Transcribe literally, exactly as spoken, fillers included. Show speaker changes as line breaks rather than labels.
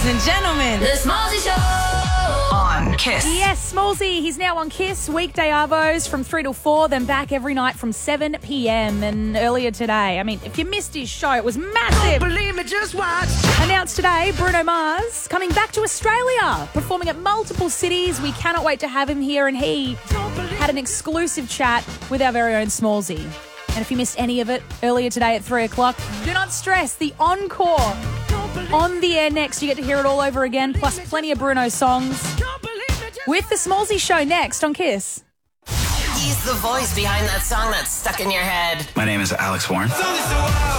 and gentlemen.
The Smallzy Show on Kiss.
Yes, Smallzy. He's now on Kiss. Weekday arvos from three till four, then back every night from seven p.m. And earlier today, I mean, if you missed his show, it was massive.
Don't believe me, just watch.
Announced today, Bruno Mars coming back to Australia, performing at multiple cities. We cannot wait to have him here, and he had an exclusive chat with our very own Smallzy. And if you missed any of it earlier today at three o'clock, do not stress. The encore on the air next. You get to hear it all over again, plus plenty of Bruno songs with the Smallzy Show next on Kiss.
He's the voice behind that song that's stuck in your head.
My name is Alex Warren.